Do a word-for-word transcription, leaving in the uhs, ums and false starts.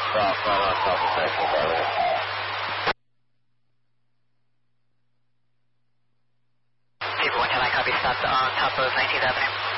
Stop, right on top of Texas, Harley. People, one, can I copy? Stop on top of nineteenth Avenue.